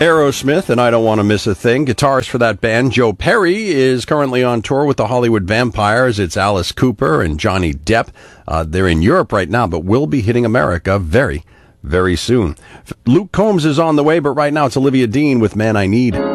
Aerosmith, and I Don't Want to Miss a Thing. Guitarist for that band, Joe Perry, is currently on tour with the Hollywood Vampires. It's Alice Cooper and Johnny Depp. They're in Europe right now, but will be hitting America very, very soon. Luke Combs is on the way, but right now it's Olivia Dean with Man I Need.